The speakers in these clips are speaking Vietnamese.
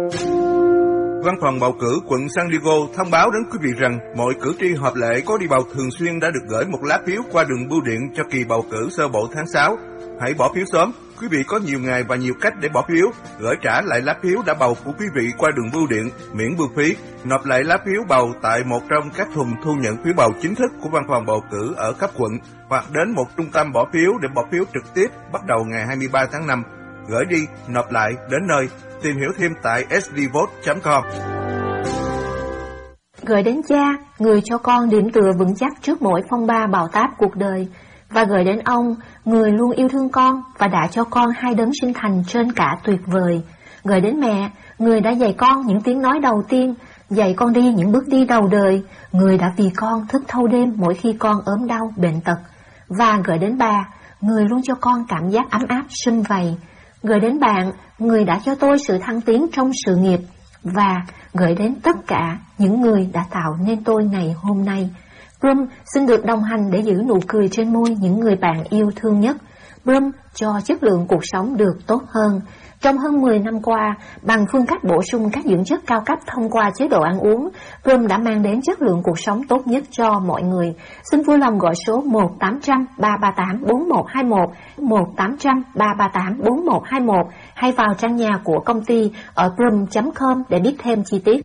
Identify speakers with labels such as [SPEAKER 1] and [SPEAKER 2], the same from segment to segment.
[SPEAKER 1] Văn phòng bầu cử quận San Diego thông báo đến quý vị rằng mọi cử tri hợp lệ có đi bầu thường xuyên đã được gửi một lá phiếu qua đường bưu điện cho kỳ bầu cử sơ bộ tháng 6. Hãy bỏ phiếu sớm. Quý vị có nhiều ngày và nhiều cách để bỏ phiếu. Gửi trả lại lá phiếu đã bầu của quý vị qua đường bưu điện, miễn bưu phí. Nộp lại lá phiếu bầu tại một trong các thùng thu nhận phiếu bầu chính thức của văn phòng bầu cử ở cấp quận, hoặc đến một trung tâm bỏ phiếu để bỏ phiếu trực tiếp bắt đầu ngày 23 tháng 5. Gửi đi, nộp lại, đến nơi. Tìm hiểu thêm tại sdvote.com.
[SPEAKER 2] Gửi đến cha, người cho con điểm tựa vững chắc trước mỗi phong ba bão táp cuộc đời. Và gửi đến ông, người luôn yêu thương con và đã cho con hai đấng sinh thành trên cả tuyệt vời. Gửi đến mẹ, người đã dạy con những tiếng nói đầu tiên, dạy con đi những bước đi đầu đời, người đã vì con thức thâu đêm mỗi khi con ốm đau, bệnh tật. Và gửi đến bà, người luôn cho con cảm giác ấm áp, sum vầy. Gửi đến bạn, người đã cho tôi sự thăng tiến trong sự nghiệp. Và gửi đến tất cả những người đã tạo nên tôi ngày hôm nay. Brum xin được đồng hành để giữ nụ cười trên môi những người bạn yêu thương nhất. Brum cho chất lượng cuộc sống được tốt hơn. Trong hơn 10 năm qua, bằng phương cách bổ sung các dưỡng chất cao cấp thông qua chế độ ăn uống, Brum đã mang đến chất lượng cuộc sống tốt nhất cho mọi người. Xin vui lòng gọi số 1-800-338-4121, 1-800-338-4121 hay vào trang nhà của công ty ở brum.com để biết thêm chi tiết.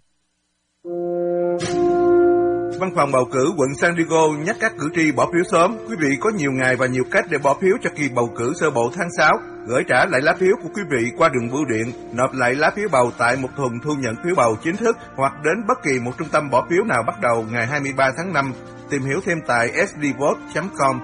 [SPEAKER 1] Văn phòng bầu cử quận San Diego nhắc các cử tri bỏ phiếu sớm. Quý vị có nhiều ngày và nhiều cách để bỏ phiếu cho kỳ bầu cử sơ bộ tháng 6. Gửi trả lại lá phiếu của quý vị qua đường bưu điện, nộp lại lá phiếu bầu tại một thùng thu nhận phiếu bầu chính thức hoặc đến bất kỳ một trung tâm bỏ phiếu nào bắt đầu ngày 23 tháng 5. Tìm hiểu thêm tại sdvote.com.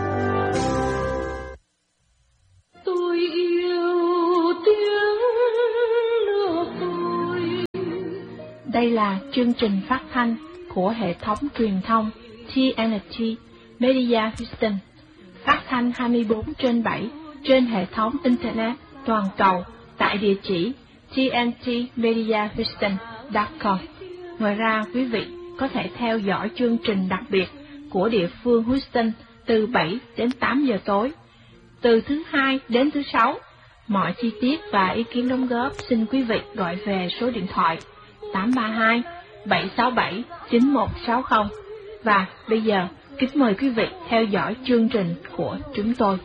[SPEAKER 3] Tôi yêu tiếng nước tôi.
[SPEAKER 4] Đây là chương trình phát thanh của hệ thống truyền thông TNT Media Houston, phát thanh 24/7 trên hệ thống Internet toàn cầu tại địa chỉ tntmediahouston.com. Ngoài ra, quý vị có thể theo dõi chương trình đặc biệt của địa phương Houston từ 7 đến 8 giờ tối, từ thứ Hai đến thứ Sáu. Mọi chi tiết và ý kiến đóng góp xin quý vị gọi về số điện thoại 832-767-9160. Và bây giờ, kính mời quý vị theo dõi chương trình của chúng tôi.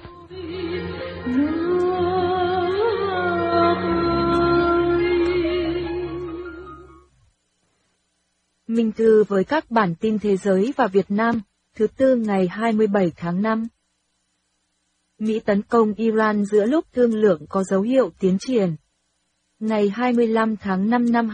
[SPEAKER 5] Minh Thư với các bản tin thế giới và Việt Nam, thứ Tư ngày 27 tháng 5. Mỹ tấn công Iran giữa lúc thương lượng có dấu hiệu tiến triển. Ngày 25 tháng 5 năm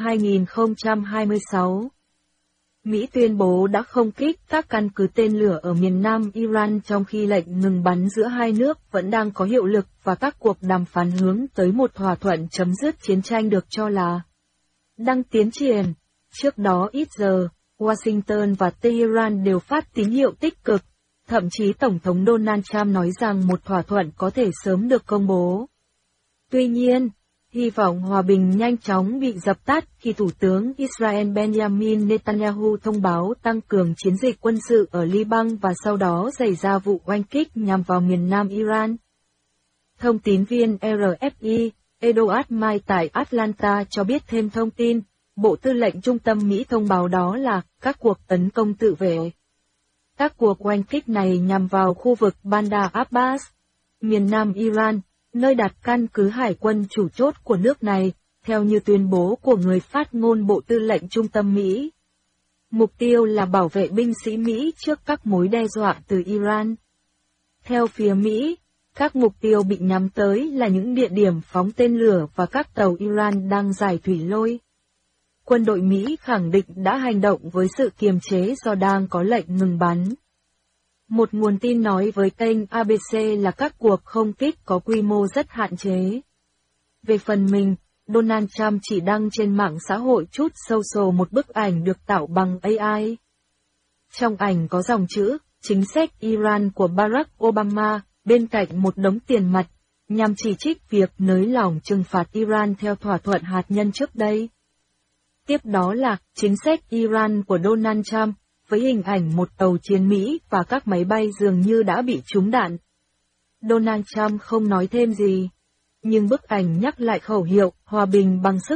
[SPEAKER 5] 2026, Mỹ tuyên bố đã không kích các căn cứ tên lửa ở miền nam Iran trong khi lệnh ngừng bắn giữa hai nước vẫn đang có hiệu lực và các cuộc đàm phán hướng tới một thỏa thuận chấm dứt chiến tranh được cho là đang tiến triển. Trước đó ít giờ, Washington và Tehran đều phát tín hiệu tích cực, thậm chí Tổng thống Donald Trump nói rằng một thỏa thuận có thể sớm được công bố. Tuy nhiên, hy vọng hòa bình nhanh chóng bị dập tắt khi Thủ tướng Israel Benjamin Netanyahu thông báo tăng cường chiến dịch quân sự ở Liban và sau đó xảy ra vụ oanh kích nhằm vào miền nam Iran. Thông tín viên RFI, Edward Mai tại Atlanta cho biết thêm thông tin, Bộ Tư lệnh Trung tâm Mỹ thông báo đó là các cuộc tấn công tự vệ. Các cuộc oanh kích này nhằm vào khu vực Bandar Abbas, miền nam Iran, nơi đặt căn cứ hải quân chủ chốt của nước này, theo như tuyên bố của người phát ngôn Bộ Tư lệnh Trung tâm Mỹ. Mục tiêu là bảo vệ binh sĩ Mỹ trước các mối đe dọa từ Iran. Theo phía Mỹ, các mục tiêu bị nhắm tới là những địa điểm phóng tên lửa và các tàu Iran đang giải thủy lôi. Quân đội Mỹ khẳng định đã hành động với sự kiềm chế do đang có lệnh ngừng bắn. Một nguồn tin nói với kênh ABC là các cuộc không kích có quy mô rất hạn chế. Về phần mình, Donald Trump chỉ đăng trên mạng xã hội Truth Social một bức ảnh được tạo bằng AI. Trong ảnh có dòng chữ, chính sách Iran của Barack Obama, bên cạnh một đống tiền mặt, nhằm chỉ trích việc nới lỏng trừng phạt Iran theo thỏa thuận hạt nhân trước đây. Tiếp đó là chính sách Iran của Donald Trump, với hình ảnh một tàu chiến Mỹ và các máy bay dường như đã bị trúng đạn. Donald Trump không nói thêm gì, nhưng bức ảnh nhắc lại khẩu hiệu hòa bình bằng sức mạnh,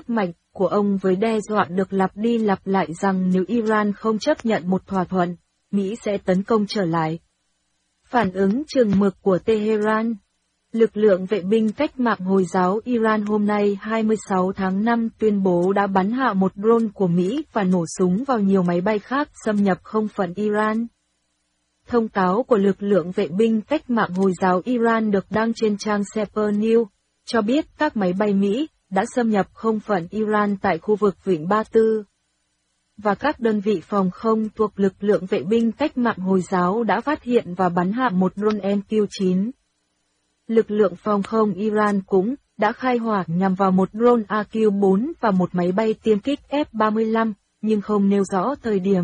[SPEAKER 5] của ông với đe dọa được lặp đi lặp lại rằng nếu Iran không chấp nhận một thỏa thuận, Mỹ sẽ tấn công trở lại. Phản ứng chừng mực của Tehran. Lực lượng vệ binh cách mạng Hồi giáo Iran hôm nay 26 tháng 5 tuyên bố đã bắn hạ một drone của Mỹ và nổ súng vào nhiều máy bay khác xâm nhập không phận Iran. Thông cáo của lực lượng vệ binh cách mạng Hồi giáo Iran được đăng trên trang Seper News, cho biết các máy bay Mỹ đã xâm nhập không phận Iran tại khu vực Vịnh Ba Tư. Và các đơn vị phòng không thuộc lực lượng vệ binh cách mạng Hồi giáo đã phát hiện và bắn hạ một drone MQ-9. Lực lượng phòng không Iran cũng đã khai hỏa nhằm vào một drone AQ-4 và một máy bay tiêm kích F-35, nhưng không nêu rõ thời điểm.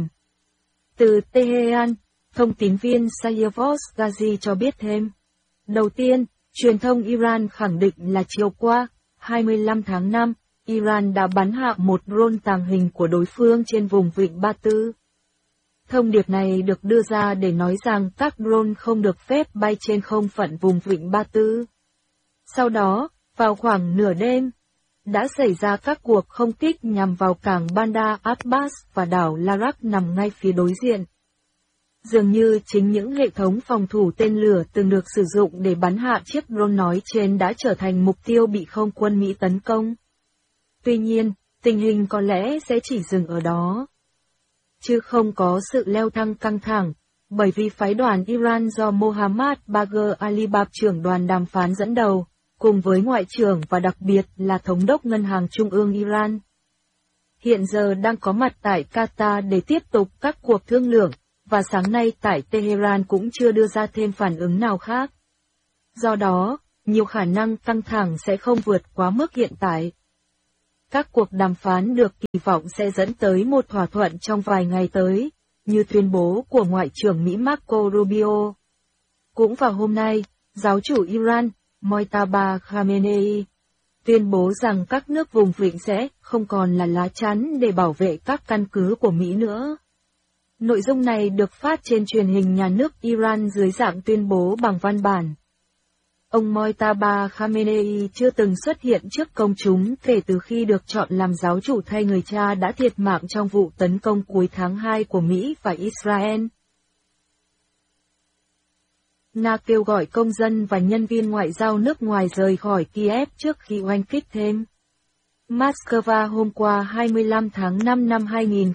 [SPEAKER 5] Từ Tehran, thông tín viên Sayevos Ghazi cho biết thêm. Đầu tiên, truyền thông Iran khẳng định là chiều qua, 25 tháng 5, Iran đã bắn hạ một drone tàng hình của đối phương trên vùng Vịnh Ba Tư. Thông điệp này được đưa ra để nói rằng các drone không được phép bay trên không phận vùng Vịnh Ba Tư. Sau đó, vào khoảng nửa đêm, đã xảy ra các cuộc không kích nhằm vào cảng Bandar Abbas và đảo Larak nằm ngay phía đối diện. Dường như chính những hệ thống phòng thủ tên lửa từng được sử dụng để bắn hạ chiếc drone nói trên đã trở thành mục tiêu bị không quân Mỹ tấn công. Tuy nhiên, tình hình có lẽ sẽ chỉ dừng ở đó, chứ không có sự leo thang căng thẳng, bởi vì phái đoàn Iran do Mohammad Bagher Alibab trưởng đoàn đàm phán dẫn đầu, cùng với Ngoại trưởng và đặc biệt là Thống đốc Ngân hàng Trung ương Iran, hiện giờ đang có mặt tại Qatar để tiếp tục các cuộc thương lượng, và sáng nay tại Tehran cũng chưa đưa ra thêm phản ứng nào khác. Do đó, nhiều khả năng căng thẳng sẽ không vượt quá mức hiện tại. Các cuộc đàm phán được kỳ vọng sẽ dẫn tới một thỏa thuận trong vài ngày tới, như tuyên bố của Ngoại trưởng Mỹ Marco Rubio. Cũng vào hôm nay, giáo chủ Iran, Mojtaba Khamenei, tuyên bố rằng các nước vùng vịnh sẽ không còn là lá chắn để bảo vệ các căn cứ của Mỹ nữa. Nội dung này được phát trên truyền hình nhà nước Iran dưới dạng tuyên bố bằng văn bản. Ông Mojtaba Khamenei chưa từng xuất hiện trước công chúng kể từ khi được chọn làm giáo chủ thay người cha đã thiệt mạng trong vụ tấn công cuối tháng 2 của Mỹ và Israel. Nga kêu gọi công dân và nhân viên ngoại giao nước ngoài rời khỏi Kiev trước khi oanh kích thêm. Moscow hôm qua 25 tháng 5 năm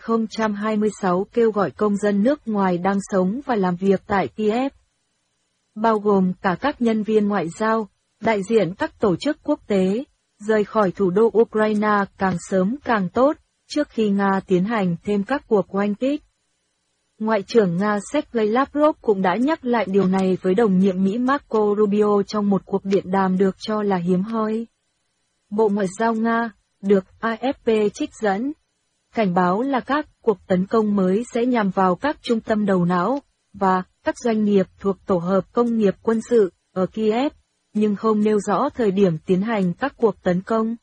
[SPEAKER 5] 2026 kêu gọi công dân nước ngoài đang sống và làm việc tại Kiev, bao gồm cả các nhân viên ngoại giao, đại diện các tổ chức quốc tế, rời khỏi thủ đô Ukraine càng sớm càng tốt, trước khi Nga tiến hành thêm các cuộc oanh kích. Ngoại trưởng Nga Sergei Lavrov cũng đã nhắc lại điều này với đồng nhiệm Mỹ Marco Rubio trong một cuộc điện đàm được cho là hiếm hoi. Bộ Ngoại giao Nga, được AFP trích dẫn, cảnh báo là các cuộc tấn công mới sẽ nhằm vào các trung tâm đầu não và các doanh nghiệp thuộc tổ hợp công nghiệp quân sự ở Kiev, nhưng không nêu rõ thời điểm tiến hành các cuộc tấn công.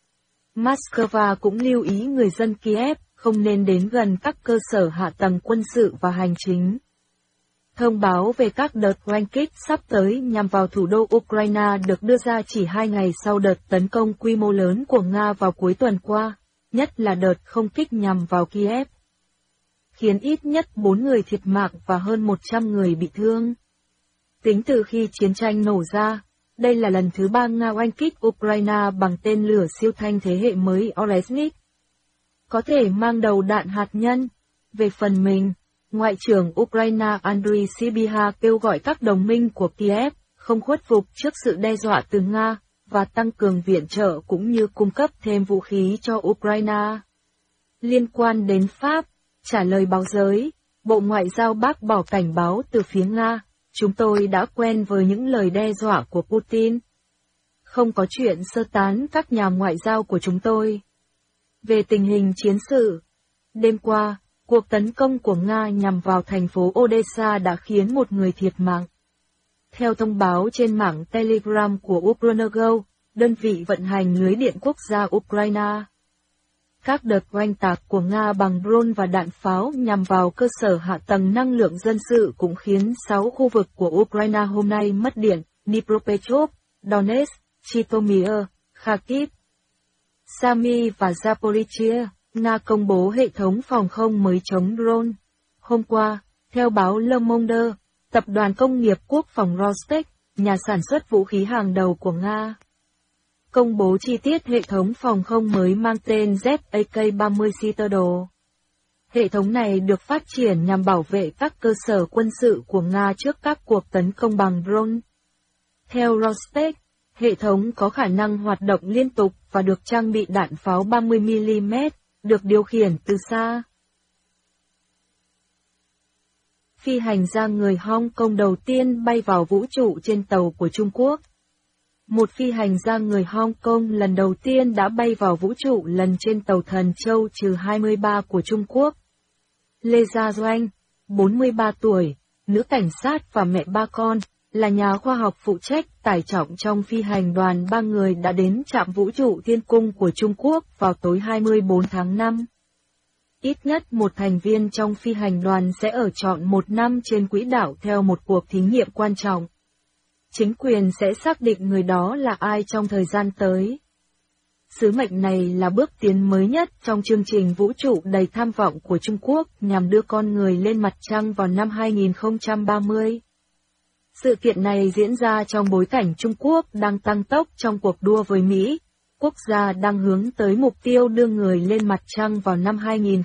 [SPEAKER 5] Moscow cũng lưu ý người dân Kiev không nên đến gần các cơ sở hạ tầng quân sự và hành chính. Thông báo về các đợt oanh kích sắp tới nhằm vào thủ đô Ukraine được đưa ra chỉ 2 ngày sau đợt tấn công quy mô lớn của Nga vào cuối tuần qua, nhất là đợt không kích nhằm vào Kiev, khiến ít nhất 4 người thiệt mạng và hơn 100 người bị thương. Tính từ khi chiến tranh nổ ra, đây là lần thứ 3 Nga oanh kích Ukraine bằng tên lửa siêu thanh thế hệ mới Oresnik, có thể mang đầu đạn hạt nhân. Về phần mình, Ngoại trưởng Ukraine Andriy Sybiha kêu gọi các đồng minh của Kiev không khuất phục trước sự đe dọa từ Nga và tăng cường viện trợ cũng như cung cấp thêm vũ khí cho Ukraine. Liên quan đến Pháp, trả lời báo giới, Bộ Ngoại giao bác bỏ cảnh báo từ phía Nga, chúng tôi đã quen với những lời đe dọa của Putin. Không có chuyện sơ tán các nhà ngoại giao của chúng tôi. Về tình hình chiến sự, đêm qua, cuộc tấn công của Nga nhằm vào thành phố Odessa đã khiến một người thiệt mạng. Theo thông báo trên mạng Telegram của Ukrenergo, đơn vị vận hành lưới điện quốc gia Ukraine, các đợt oanh tạc của Nga bằng drone và đạn pháo nhằm vào cơ sở hạ tầng năng lượng dân sự cũng khiến 6 khu vực của Ukraine hôm nay mất điện: Dnipropetrovsk, Donetsk, Zhytomyr, Kharkiv. Sami và Zaporizhia, Nga công bố hệ thống phòng không mới chống drone. Hôm qua, theo báo Le Monde, tập đoàn công nghiệp quốc phòng Rostec, nhà sản xuất vũ khí hàng đầu của Nga, công bố chi tiết hệ thống phòng không mới mang tên ZAK-30 Citadel. Hệ thống này được phát triển nhằm bảo vệ các cơ sở quân sự của Nga trước các cuộc tấn công bằng drone. Theo Rostec, hệ thống có khả năng hoạt động liên tục và được trang bị đạn pháo 30mm, được điều khiển từ xa. Phi hành gia người Hong Kong đầu tiên bay vào vũ trụ trên tàu của Trung Quốc. Một phi hành gia người Hong Kong lần đầu tiên đã bay vào vũ trụ lần trên tàu Thần Châu -23 của Trung Quốc. Lê Gia Doanh, 43 tuổi, nữ cảnh sát và mẹ 3 con, là nhà khoa học phụ trách tải trọng trong phi hành đoàn 3 người đã đến trạm vũ trụ Thiên Cung của Trung Quốc vào tối 24 tháng 5. Ít nhất một thành viên trong phi hành đoàn sẽ ở trọn 1 năm trên quỹ đạo theo một cuộc thí nghiệm quan trọng. Chính quyền sẽ xác định người đó là ai trong thời gian tới. Sứ mệnh này là bước tiến mới nhất trong chương trình vũ trụ đầy tham vọng của Trung Quốc nhằm đưa con người lên mặt trăng vào năm 2030. Sự kiện này diễn ra trong bối cảnh Trung Quốc đang tăng tốc trong cuộc đua với Mỹ, quốc gia đang hướng tới mục tiêu đưa người lên mặt trăng vào năm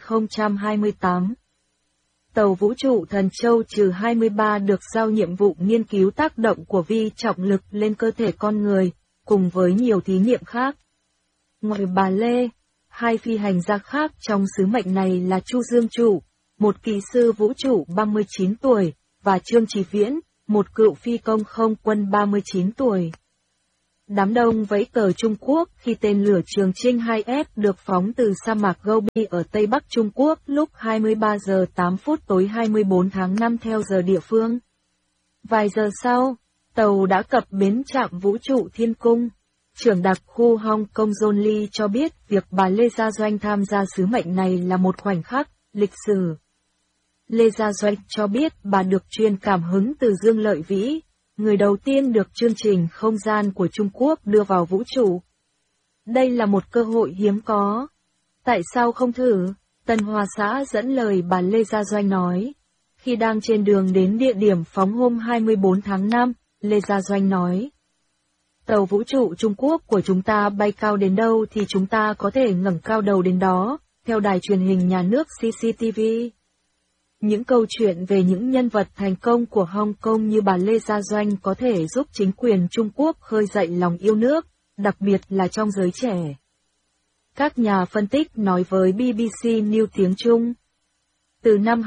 [SPEAKER 5] 2028. Tàu vũ trụ Thần Châu -23 được giao nhiệm vụ nghiên cứu tác động của vi trọng lực lên cơ thể con người, cùng với nhiều thí nghiệm khác. Ngoài bà Lê, 2 phi hành gia khác trong sứ mệnh này là Chu Dương Trụ, một kỹ sư vũ trụ 39 tuổi, và Trương Chí Viễn, một cựu phi công không quân 39 tuổi. Đám đông vẫy cờ Trung Quốc khi tên lửa Trường Chinh 2F được phóng từ sa mạc Gobi ở Tây Bắc Trung Quốc lúc 23 giờ 8 phút tối 24 tháng 5 theo giờ địa phương. Vài giờ sau, tàu đã cập bến trạm vũ trụ Thiên Cung. Trưởng đặc khu Hong Kong John Lee cho biết việc bà Lê Gia Doanh tham gia sứ mệnh này là một khoảnh khắc lịch sử. Lê Gia Doanh cho biết bà được truyền cảm hứng từ Dương Lợi Vĩ, người đầu tiên được chương trình không gian của Trung Quốc đưa vào vũ trụ. Đây là một cơ hội hiếm có. Tại sao không thử? Tân Hoa Xã dẫn lời bà Lê Gia Doanh nói. Khi đang trên đường đến địa điểm phóng hôm 24 tháng 5, Lê Gia Doanh nói. Tàu vũ trụ Trung Quốc của chúng ta bay cao đến đâu thì chúng ta có thể ngẩng cao đầu đến đó, theo đài truyền hình nhà nước CCTV. Những câu chuyện về những nhân vật thành công của Hong Kong như bà Lê Gia Doanh có thể giúp chính quyền Trung Quốc khơi dậy lòng yêu nước, đặc biệt là trong giới trẻ. Các nhà phân tích nói với BBC News tiếng Trung. Từ năm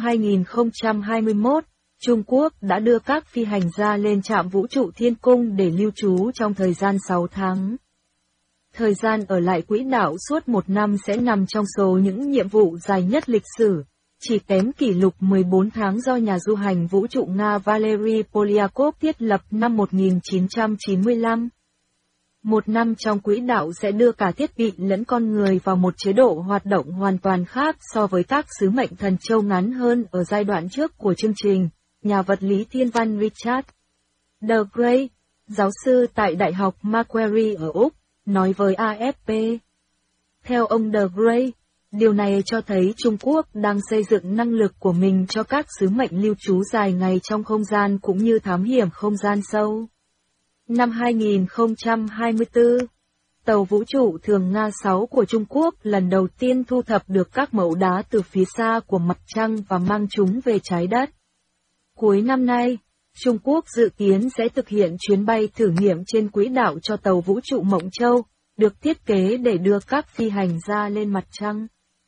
[SPEAKER 5] 2021, Trung Quốc đã đưa các phi hành gia lên trạm vũ trụ Thiên Cung để lưu trú trong thời gian 6 tháng. Thời gian ở lại quỹ đạo suốt 1 năm sẽ nằm trong số những nhiệm vụ dài nhất lịch sử, chỉ kém kỷ lục 14 tháng do nhà du hành vũ trụ Nga Valery Polyakov thiết lập năm 1995. 1 năm trong quỹ đạo sẽ đưa cả thiết bị lẫn con người vào một chế độ hoạt động hoàn toàn khác so với các sứ mệnh Thần Châu ngắn hơn ở giai đoạn trước của chương trình, nhà vật lý thiên văn Richard De Grey, giáo sư tại Đại học Macquarie ở Úc, nói với AFP. Theo ông De Grey, điều này cho thấy Trung Quốc đang xây dựng năng lực của mình cho các sứ mệnh lưu trú dài ngày trong không gian cũng như thám hiểm không gian sâu. Năm 2024, tàu vũ trụ Thường Nga 6 của Trung Quốc lần đầu tiên thu thập được các mẫu đá từ phía xa của mặt trăng và mang chúng về trái đất. Cuối năm nay, Trung Quốc dự kiến sẽ thực hiện chuyến bay thử nghiệm trên quỹ đạo cho tàu vũ trụ Mộng Châu, được thiết kế để đưa các phi hành gia lên mặt trăng.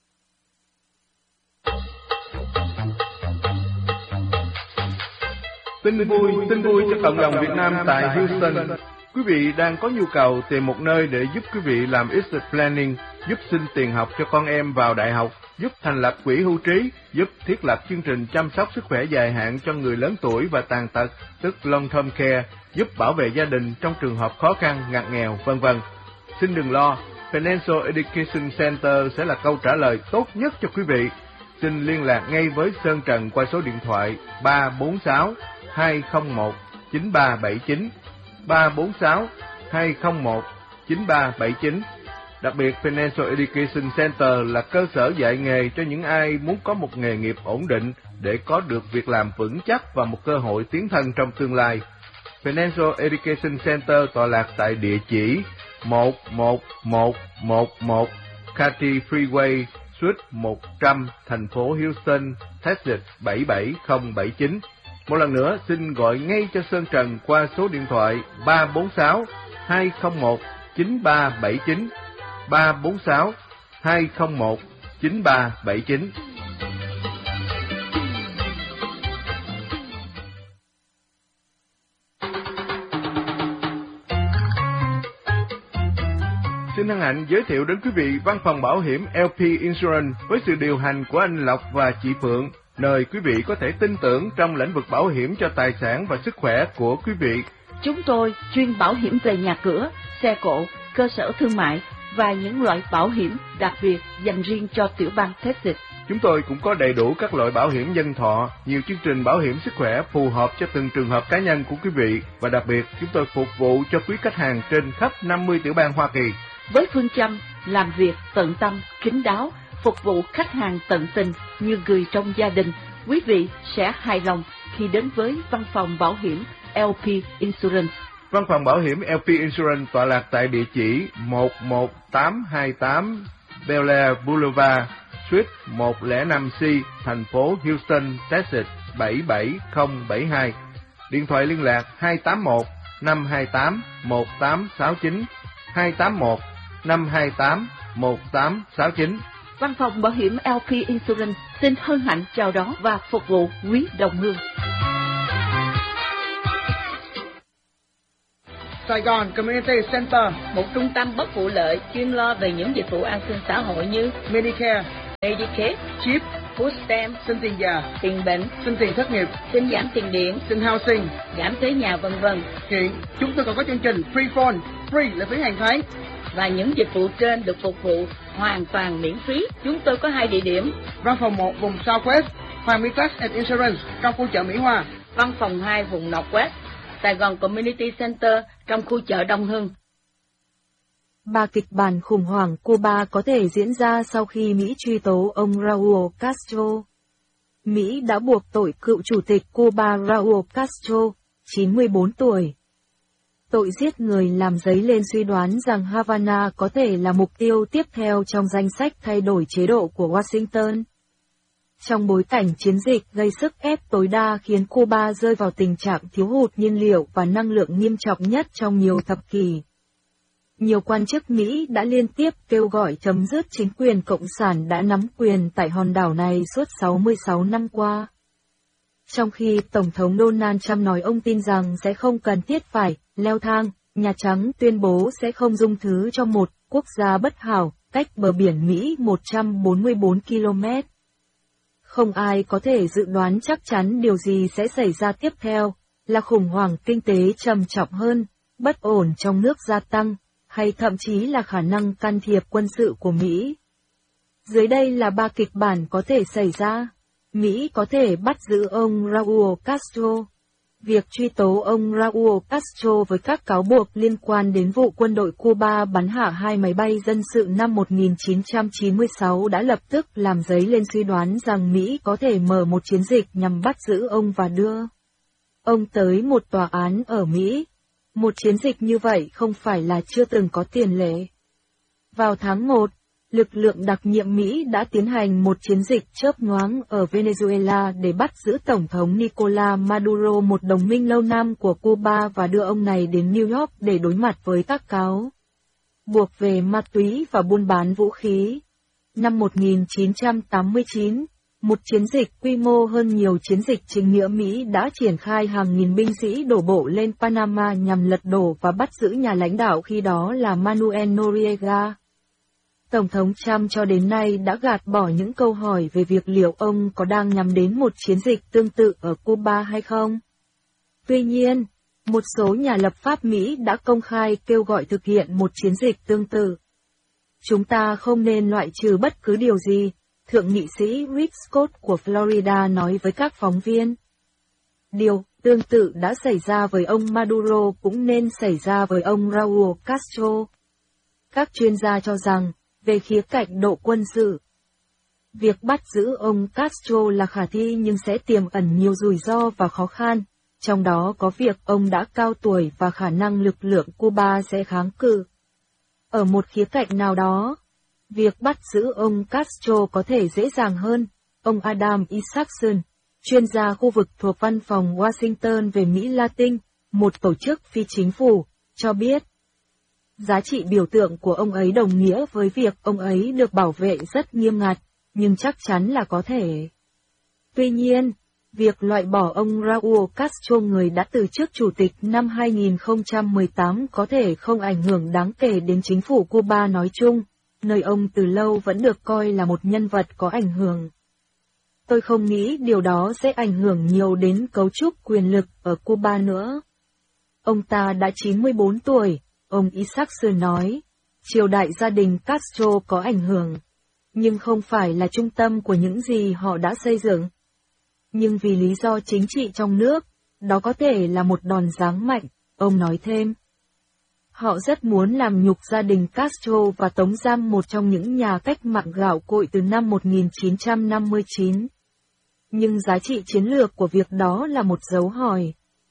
[SPEAKER 1] Tin vui cho cộng đồng Việt Nam tại Houston. Quý vị đang có nhu cầu tìm một nơi để giúp quý vị làm estate planning, giúp xin tiền học cho con em vào đại học, giúp thành lập quỹ hưu trí, giúp thiết lập chương trình chăm sóc sức khỏe dài hạn cho người lớn tuổi và tàn tật, tức long term care, giúp bảo vệ gia đình trong trường hợp khó khăn, ngặt nghèo, vân vân. Xin đừng lo, Financial Education Center sẽ là câu trả lời tốt nhất cho quý vị. Xin liên lạc ngay với Sơn Trần qua số điện thoại 346 201 9379, 346 201 9379, Đặc biệt, Financial Education Center là cơ sở dạy nghề cho những ai muốn có một nghề nghiệp ổn định để có được việc làm vững chắc và một cơ hội tiến thân trong tương lai. Financial Education Center tọa lạc tại địa chỉ 11111 Katy Freeway, Suite 100, thành phố Houston, Texas 77079. Một lần nữa, xin gọi ngay cho Sơn Trần qua số điện thoại 346 201 9379, 346 201 9379. Xin hân hạnh giới thiệu đến quý vị văn phòng bảo hiểm LP Insurance với sự điều hành của anh Lộc và chị Phượng, nơi quý vị có thể tin tưởng trong lĩnh vực bảo hiểm cho tài sản và sức khỏe của quý vị.
[SPEAKER 6] Chúng tôi chuyên bảo hiểm về nhà cửa, xe cộ, cơ sở thương mại và những loại bảo hiểm đặc biệt dành riêng cho tiểu bang Texas.
[SPEAKER 1] Chúng tôi cũng có đầy đủ các loại bảo hiểm nhân thọ, nhiều chương trình bảo hiểm sức khỏe phù hợp cho từng trường hợp cá nhân của quý vị, và đặc biệt chúng tôi phục vụ cho quý khách hàng trên khắp 50 tiểu bang Hoa Kỳ.
[SPEAKER 6] Với phương châm làm việc tận tâm, kín đáo, phục vụ khách hàng tận tình như người trong gia đình, quý vị sẽ hài lòng khi đến với văn phòng bảo hiểm LP Insurance.
[SPEAKER 1] Văn phòng bảo hiểm LP Insurance tọa lạc tại địa chỉ 11828 Bel Air Boulevard, Suite 105C, thành phố Houston, Texas 77072. Điện thoại liên lạc 281 528 1869, 281 528 1869.
[SPEAKER 6] Văn phòng bảo hiểm LP Insurance xin hân hạnh chào đón và phục vụ quý đồng hương.
[SPEAKER 7] Sài Gòn Community Center,
[SPEAKER 8] một trung tâm bất vụ lợi chuyên lo về những dịch vụ an sinh xã hội như
[SPEAKER 7] Medicare,
[SPEAKER 8] Medicaid,
[SPEAKER 7] CHIP,
[SPEAKER 8] Food Stamp,
[SPEAKER 7] xin tiền già,
[SPEAKER 8] tiền bệnh,
[SPEAKER 7] xin tiền thất nghiệp,
[SPEAKER 8] xin giảm tiền điện,
[SPEAKER 7] xin housing,
[SPEAKER 8] giảm thuế nhà v.v.
[SPEAKER 7] Hiện chúng tôi còn có chương trình Free Phone, free là phí hàng tháng.
[SPEAKER 8] Và những dịch vụ trên được phục vụ hoàn toàn miễn phí. Chúng tôi có 2 địa điểm.
[SPEAKER 7] Văn phòng 1 vùng Southwest, Hoàng Mỹ Tax and Insurance trong khu chợ Mỹ Hòa.
[SPEAKER 8] Văn phòng 2 vùng Northwest, Sài Gòn Community Center trong khu chợ Đông Hưng.
[SPEAKER 5] 3 kịch bản khủng hoảng Cuba có thể diễn ra sau khi Mỹ truy tố ông Raúl Castro. Mỹ đã buộc tội cựu chủ tịch Cuba Raúl Castro, 94 tuổi. Tội giết người làm dấy lên suy đoán rằng Havana có thể là mục tiêu tiếp theo trong danh sách thay đổi chế độ của Washington. Trong bối cảnh chiến dịch gây sức ép tối đa khiến Cuba rơi vào tình trạng thiếu hụt nhiên liệu và năng lượng nghiêm trọng nhất trong nhiều thập kỷ. Nhiều quan chức Mỹ đã liên tiếp kêu gọi chấm dứt chính quyền cộng sản đã nắm quyền tại hòn đảo này suốt 66 năm qua. Trong khi Tổng thống Donald Trump nói ông tin rằng sẽ không cần thiết phải leo thang, Nhà Trắng tuyên bố sẽ không dung thứ cho một quốc gia bất hảo, cách bờ biển Mỹ 144 km. Không ai có thể dự đoán chắc chắn điều gì sẽ xảy ra tiếp theo, là khủng hoảng kinh tế trầm trọng hơn, bất ổn trong nước gia tăng, hay thậm chí là khả năng can thiệp quân sự của Mỹ. Dưới đây là 3 kịch bản có thể xảy ra. Mỹ có thể bắt giữ ông Raúl Castro. Việc truy tố ông Raúl Castro với các cáo buộc liên quan đến vụ quân đội Cuba bắn hạ 2 máy bay dân sự năm 1996 đã lập tức làm dấy lên suy đoán rằng Mỹ có thể mở một chiến dịch nhằm bắt giữ ông và đưa ông tới một tòa án ở Mỹ. Một chiến dịch như vậy không phải là chưa từng có tiền lệ. Vào tháng 1, lực lượng đặc nhiệm Mỹ đã tiến hành một chiến dịch chớp nhoáng ở Venezuela để bắt giữ Tổng thống Nicolás Maduro, một đồng minh lâu năm của Cuba, và đưa ông này đến New York để đối mặt với các cáo buộc về ma túy và buôn bán vũ khí. Năm 1989, một chiến dịch quy mô hơn nhiều chiến dịch chính nghĩa Mỹ đã triển khai hàng nghìn binh sĩ đổ bộ lên Panama nhằm lật đổ và bắt giữ nhà lãnh đạo khi đó là Manuel Noriega. Tổng thống Trump cho đến nay đã gạt bỏ những câu hỏi về việc liệu ông có đang nhắm đến một chiến dịch tương tự ở Cuba hay không. Tuy nhiên, một số nhà lập pháp Mỹ đã công khai kêu gọi thực hiện một chiến dịch tương tự. Chúng ta không nên loại trừ bất cứ điều gì, Thượng nghị sĩ Rick Scott của Florida nói với các phóng viên. Điều tương tự đã xảy ra với ông Maduro cũng nên xảy ra với ông Raúl Castro. Các chuyên gia cho rằng, về khía cạnh độ quân sự, việc bắt giữ ông Castro là khả thi nhưng sẽ tiềm ẩn nhiều rủi ro và khó khăn, trong đó có việc ông đã cao tuổi và khả năng lực lượng Cuba sẽ kháng cự. Ở một khía cạnh nào đó, việc bắt giữ ông Castro có thể dễ dàng hơn, ông Adam Isaacson, chuyên gia khu vực thuộc Văn phòng Washington về Mỹ Latin, một tổ chức phi chính phủ, cho biết. Giá trị biểu tượng của ông ấy đồng nghĩa với việc ông ấy được bảo vệ rất nghiêm ngặt, nhưng chắc chắn là có thể. Tuy nhiên, việc loại bỏ ông Raúl Castro người đã từ chức chủ tịch năm 2018 có thể không ảnh hưởng đáng kể đến chính phủ Cuba nói chung, nơi ông từ lâu vẫn được coi là một nhân vật có ảnh hưởng. Tôi không nghĩ điều đó sẽ ảnh hưởng nhiều đến cấu trúc quyền lực ở Cuba nữa. Ông ta đã 94 tuổi, ông Isaacson nói, triều đại gia đình Castro có ảnh hưởng, nhưng không phải là trung tâm của những gì họ đã xây dựng. Nhưng vì lý do chính trị trong nước, đó có thể là một đòn giáng mạnh, ông nói thêm. Họ rất muốn làm nhục gia đình Castro và tống giam một trong những nhà cách mạng gạo cội từ năm 1959. Nhưng giá trị chiến lược của việc đó là một dấu hỏi.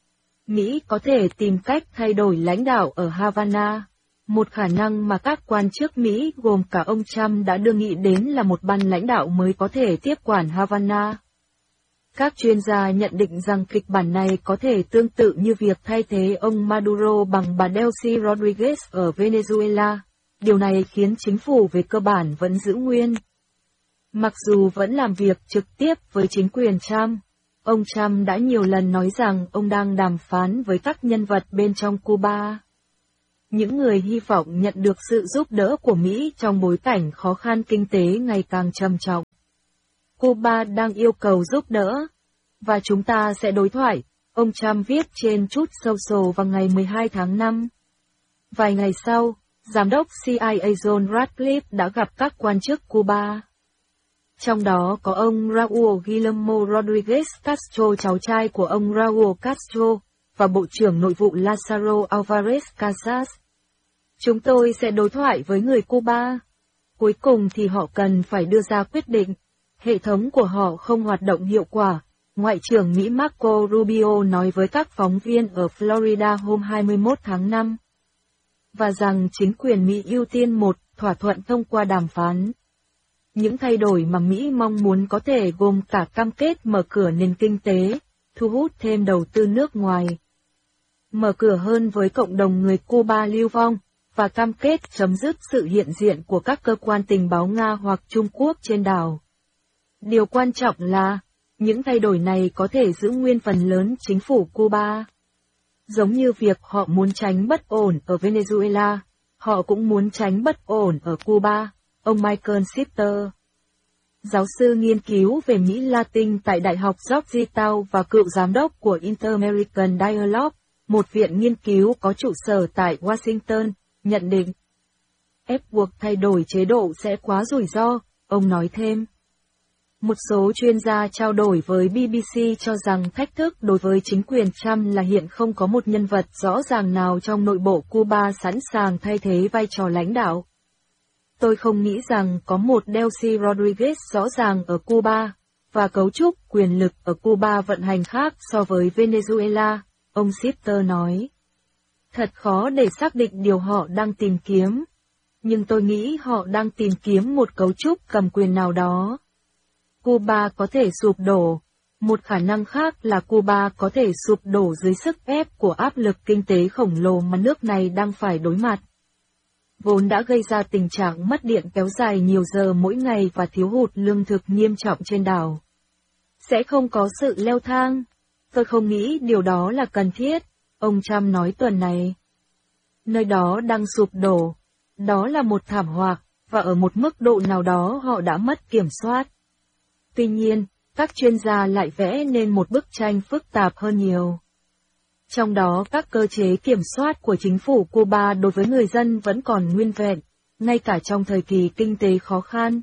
[SPEAKER 5] Mỹ có thể tìm cách thay đổi lãnh đạo ở Havana, một khả năng mà các quan chức Mỹ gồm cả ông Trump đã đưa nghĩ đến là một ban lãnh đạo mới có thể tiếp quản Havana. Các chuyên gia nhận định rằng kịch bản này có thể tương tự như việc thay thế ông Maduro bằng bà Delcy Rodriguez ở Venezuela. Điều này khiến chính phủ về cơ bản vẫn giữ nguyên. Mặc dù vẫn làm việc trực tiếp với chính quyền Trump, ông Trump đã nhiều lần nói rằng ông đang đàm phán với các nhân vật bên trong Cuba. Những người hy vọng nhận được sự giúp đỡ của Mỹ trong bối cảnh khó khăn kinh tế ngày càng trầm trọng. Cuba đang yêu cầu giúp đỡ, và chúng ta sẽ đối thoại, ông Trump viết trên Truth Social vào ngày 12 tháng 5. Vài ngày sau, Giám đốc CIA John Ratcliffe đã gặp các quan chức Cuba. Trong đó có ông Raúl Guillermo Rodríguez Castro, cháu trai của ông Raúl Castro, và Bộ trưởng Nội vụ Lázaro Álvarez Casas. Chúng tôi sẽ đối thoại với người Cuba. Cuối cùng thì họ cần phải đưa ra quyết định. Hệ thống của họ không hoạt động hiệu quả, Ngoại trưởng Mỹ Marco Rubio nói với các phóng viên ở Florida hôm 21 tháng 5. Và rằng chính quyền Mỹ ưu tiên một thỏa thuận thông qua đàm phán. Những thay đổi mà Mỹ mong muốn có thể gồm cả cam kết mở cửa nền kinh tế, thu hút thêm đầu tư nước ngoài, mở cửa hơn với cộng đồng người Cuba lưu vong, và cam kết chấm dứt sự hiện diện của các cơ quan tình báo Nga hoặc Trung Quốc trên đảo. Điều quan trọng là, những thay đổi này có thể giữ nguyên phần lớn chính phủ Cuba. Giống như việc họ muốn tránh bất ổn ở Venezuela, họ cũng muốn tránh bất ổn ở Cuba, ông Michael Shifter, giáo sư nghiên cứu về Mỹ Latin tại Đại học Georgetown và cựu giám đốc của Inter-American Dialogue, một viện nghiên cứu có trụ sở tại Washington, nhận định. Ép buộc thay đổi chế độ sẽ quá rủi ro, ông nói thêm. Một số chuyên gia trao đổi với BBC cho rằng thách thức đối với chính quyền Trump là hiện không có một nhân vật rõ ràng nào trong nội bộ Cuba sẵn sàng thay thế vai trò lãnh đạo. Tôi không nghĩ rằng có một Delcy Rodriguez rõ ràng ở Cuba, và cấu trúc quyền lực ở Cuba vận hành khác so với Venezuela, ông Shifter nói. Thật khó để xác định điều họ đang tìm kiếm, nhưng tôi nghĩ họ đang tìm kiếm một cấu trúc cầm quyền nào đó. Cuba có thể sụp đổ, một khả năng khác là Cuba có thể sụp đổ dưới sức ép của áp lực kinh tế khổng lồ mà nước này đang phải đối mặt. Vốn đã gây ra tình trạng mất điện kéo dài nhiều giờ mỗi ngày và thiếu hụt lương thực nghiêm trọng trên đảo. Sẽ không có sự leo thang. Tôi không nghĩ điều đó là cần thiết, ông Trump nói tuần này. Nơi đó đang sụp đổ. Đó là một thảm họa, và ở một mức độ nào đó họ đã mất kiểm soát. Tuy nhiên, các chuyên gia lại vẽ nên một bức tranh phức tạp hơn nhiều. Trong đó các cơ chế kiểm soát của chính phủ Cuba đối với người dân vẫn còn nguyên vẹn, ngay cả trong thời kỳ kinh tế khó khăn.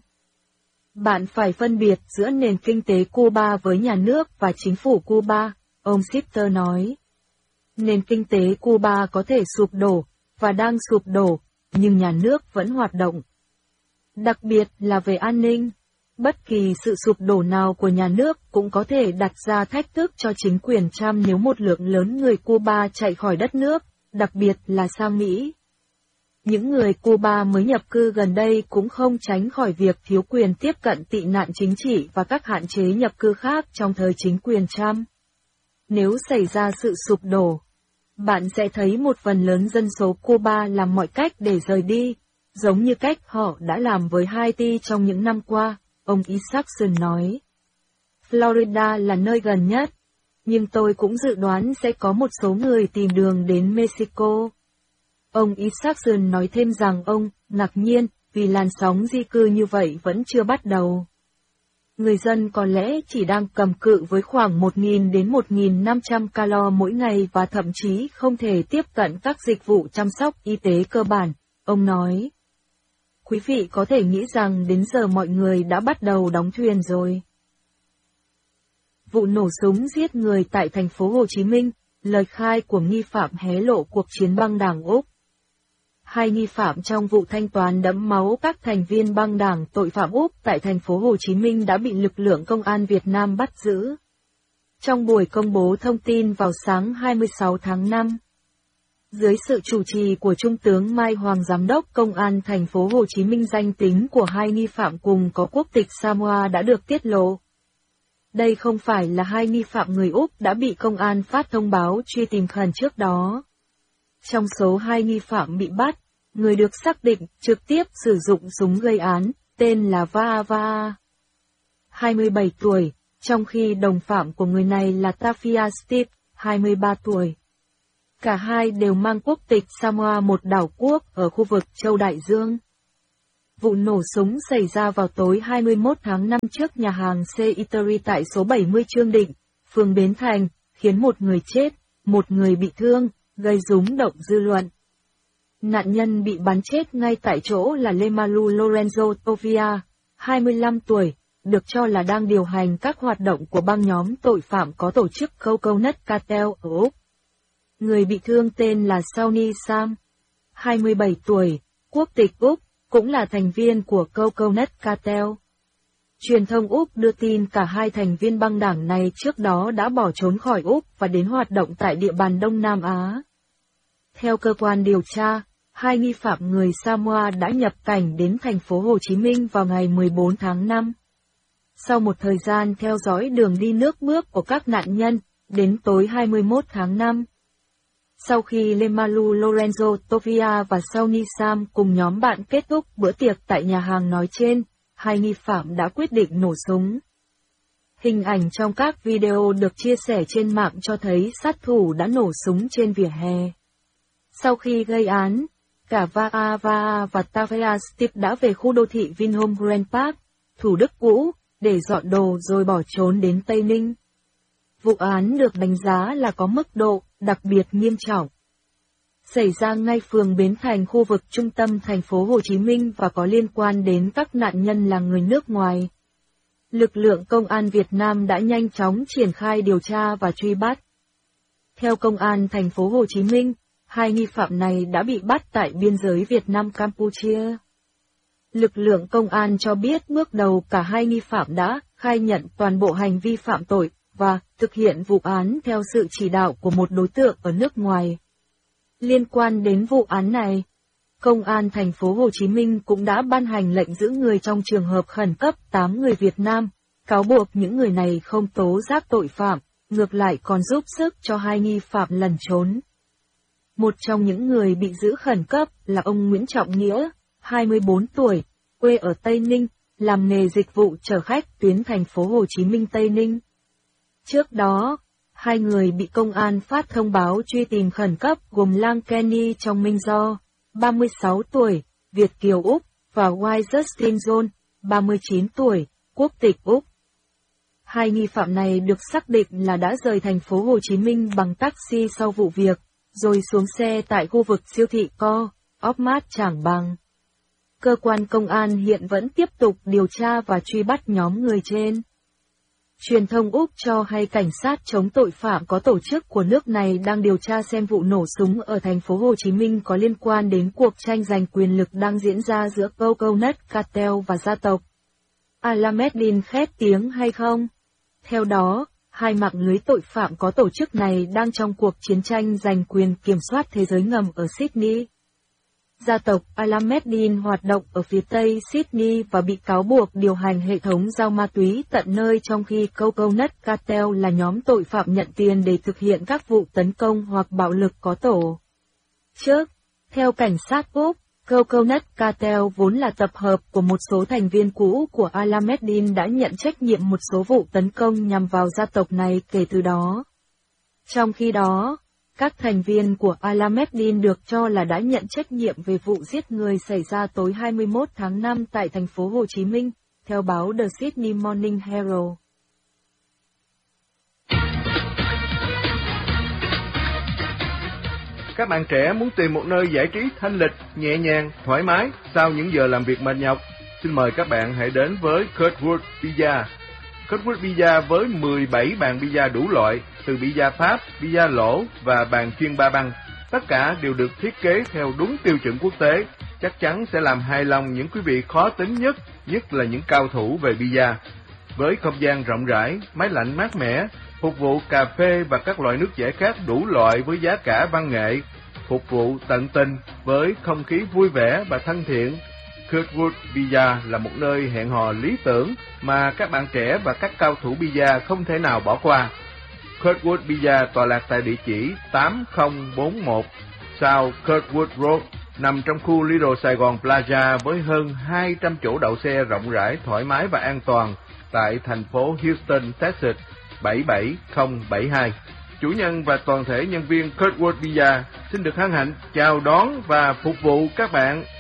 [SPEAKER 5] Bạn phải phân biệt giữa nền kinh tế Cuba với nhà nước và chính phủ Cuba, ông Shifter nói. Nền kinh tế Cuba có thể sụp đổ, và đang sụp đổ, nhưng nhà nước vẫn hoạt động. Đặc biệt là về an ninh, bất kỳ sự sụp đổ nào của nhà nước cũng có thể đặt ra thách thức cho chính quyền Trump nếu một lượng lớn người Cuba chạy khỏi đất nước, đặc biệt là sang Mỹ. Những người Cuba mới nhập cư gần đây cũng không tránh khỏi việc thiếu quyền tiếp cận tị nạn chính trị và các hạn chế nhập cư khác trong thời chính quyền Trump. Nếu xảy ra sự sụp đổ, bạn sẽ thấy một phần lớn dân số Cuba làm mọi cách để rời đi, giống như cách họ đã làm với Haiti trong những năm qua, ông Isaacson nói. Florida là nơi gần nhất, nhưng tôi cũng dự đoán sẽ có một số người tìm đường đến Mexico. Ông Isaacson nói thêm rằng ông ngạc nhiên vì làn sóng di cư như vậy vẫn chưa bắt đầu. Người dân có lẽ chỉ đang cầm cự với khoảng 1.000 đến 1.500 calo mỗi ngày và thậm chí không thể tiếp cận các dịch vụ chăm sóc y tế cơ bản, ông nói. Quý vị có thể nghĩ rằng đến giờ mọi người đã bắt đầu đóng thuyền rồi. Vụ nổ súng giết người tại thành phố Hồ Chí Minh, lời khai của nghi phạm hé lộ cuộc chiến băng đảng Úc. Hai nghi phạm trong vụ thanh toán đẫm máu các thành viên băng đảng tội phạm Úc tại thành phố Hồ Chí Minh đã bị lực lượng công an Việt Nam bắt giữ. Trong buổi công bố thông tin vào sáng 26 tháng 5, dưới sự chủ trì của Trung tướng Mai Hoàng Giám đốc Công an thành phố Hồ Chí Minh, danh tính của hai nghi phạm cùng có quốc tịch Samoa đã được tiết lộ. Đây không phải là hai nghi phạm người Úc đã bị công an phát thông báo truy tìm khẩn trước đó. Trong số hai nghi phạm bị bắt, người được xác định trực tiếp sử dụng súng gây án, tên là Va, 27 tuổi, trong khi đồng phạm của người này là Tafia Steve, 23 tuổi. Cả hai đều mang quốc tịch Samoa, một đảo quốc ở khu vực Châu Đại Dương. Vụ nổ súng xảy ra vào tối 21 tháng 5 trước nhà hàng C Eatery tại số 70 Trương Định, phường Bến Thành, khiến một người chết, một người bị thương, gây rúng động dư luận. Nạn nhân bị bắn chết ngay tại chỗ là Lemalu Lorenzo Tovia, 25 tuổi, được cho là đang điều hành các hoạt động của băng nhóm tội phạm có tổ chức Coconut Cartel ở Úc. Người bị thương tên là Sonny Sam, 27 tuổi, quốc tịch Úc, cũng là thành viên của Coconut Cartel. Truyền thông Úc đưa tin cả hai thành viên băng đảng này trước đó đã bỏ trốn khỏi Úc và đến hoạt động tại địa bàn Đông Nam Á. Theo cơ quan điều tra, hai nghi phạm người Samoa đã nhập cảnh đến thành phố Hồ Chí Minh vào ngày 14 tháng 5. Sau một thời gian theo dõi đường đi nước bước của các nạn nhân, đến tối 21 tháng 5. Sau khi Lemalu Lorenzo Tovia và Sonny Sam cùng nhóm bạn kết thúc bữa tiệc tại nhà hàng nói trên, hai nghi phạm đã quyết định nổ súng. Hình ảnh trong các video được chia sẻ trên mạng cho thấy sát thủ đã nổ súng trên vỉa hè. Sau khi gây án, cả Va và Tafia Steve đã về khu đô thị Vinhome Grand Park, Thủ Đức cũ, để dọn đồ rồi bỏ trốn đến Tây Ninh. Vụ án được đánh giá là có mức độ đặc biệt nghiêm trọng. Xảy ra ngay phường Bến Thành, khu vực trung tâm thành phố Hồ Chí Minh và có liên quan đến các nạn nhân là người nước ngoài. Lực lượng công an Việt Nam đã nhanh chóng triển khai điều tra và truy bắt. Theo công an thành phố Hồ Chí Minh, hai nghi phạm này đã bị bắt tại biên giới Việt Nam-Campuchia. Lực lượng công an cho biết bước đầu cả hai nghi phạm đã khai nhận toàn bộ hành vi phạm tội và thực hiện vụ án theo sự chỉ đạo của một đối tượng ở nước ngoài. Liên quan đến vụ án này, Công an thành phố Hồ Chí Minh cũng đã ban hành lệnh giữ người trong trường hợp khẩn cấp 8 người Việt Nam, cáo buộc những người này không tố giác tội phạm, ngược lại còn giúp sức cho hai nghi phạm lẩn trốn. Một trong những người bị giữ khẩn cấp là ông Nguyễn Trọng Nghĩa, 24 tuổi, quê ở Tây Ninh, làm nghề dịch vụ chở khách tuyến thành phố Hồ Chí Minh Tây Ninh. Trước đó, hai người bị công an phát thông báo truy tìm khẩn cấp gồm Lang Kenny trong Minh Do, 36 tuổi, Việt kiều Úc, và White Justin John, 39 tuổi, quốc tịch Úc. Hai nghi phạm này được xác định là đã rời thành phố Hồ Chí Minh bằng taxi sau vụ việc, rồi xuống xe tại khu vực siêu thị Co-op Trảng Bàng. Cơ quan công an hiện vẫn tiếp tục điều tra và truy bắt nhóm người trên. Truyền thông Úc cho hay cảnh sát chống tội phạm có tổ chức của nước này đang điều tra xem vụ nổ súng ở thành phố Hồ Chí Minh có liên quan đến cuộc tranh giành quyền lực đang diễn ra giữa Coconut Cartel và gia tộc Al-Ahmadiyyin khét tiếng hay không. Theo đó, hai mạng lưới tội phạm có tổ chức này đang trong cuộc chiến tranh giành quyền kiểm soát thế giới ngầm ở Sydney. Gia tộc Al-Ahmadiyyin hoạt động ở phía tây Sydney và bị cáo buộc điều hành hệ thống giao ma túy tận nơi, trong khi Coconut Cartel là nhóm tội phạm nhận tiền để thực hiện các vụ tấn công hoặc bạo lực có tổ chức. Theo cảnh sát Úc, Coconut Cartel vốn là tập hợp của một số thành viên cũ của Al-Ahmadiyyin đã nhận trách nhiệm một số vụ tấn công nhằm vào gia tộc này kể từ đó. Trong khi đó, các thành viên của Al-Ahmadiyyin được cho là đã nhận trách nhiệm về vụ giết người xảy ra tối 21 tháng 5 tại thành phố Hồ Chí Minh, theo báo The Sydney Morning Herald.
[SPEAKER 1] Các bạn trẻ muốn tìm một nơi giải trí thanh lịch, nhẹ nhàng, thoải mái sau những giờ làm việc mệt nhọc? Xin mời các bạn hãy đến với Kurtwood Pizza. Kurtwood Pizza với 17 bàn pizza đủ loại, từ pizza Pháp, pizza lỗ và bàn chuyên ba băng. Tất cả đều được thiết kế theo đúng tiêu chuẩn quốc tế, chắc chắn sẽ làm hài lòng những quý vị khó tính nhất là những cao thủ về pizza. Với không gian rộng rãi, máy lạnh mát mẻ, phục vụ cà phê và các loại nước giải khát đủ loại với giá cả văn nghệ, phục vụ tận tình với không khí vui vẻ và thân thiện. Kurtwood Pizza là một nơi hẹn hò lý tưởng mà các bạn trẻ và các cao thủ pizza không thể nào bỏ qua. Kurtwood Pizza tọa lạc tại địa chỉ 8041 South Kurtwood Road, nằm trong khu Little Saigon Plaza với hơn 200 chỗ đậu xe rộng rãi, thoải mái và an toàn tại thành phố Houston, Texas 77072. Chủ nhân và toàn thể nhân viên Kurtwood Pizza xin được hân hạnh chào đón và phục vụ các bạn.